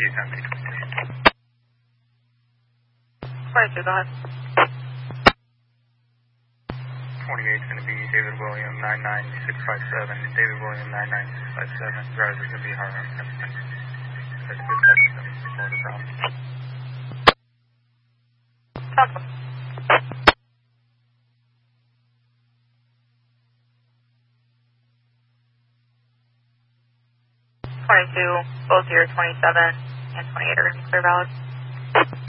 East Empty. 22, go ahead. 28 is going to be David William 99657. David William 99657. Driver is going to be Harlem. That's good. That's no problem. Talk. 22, both your 27 and 28 are going to be clear valid.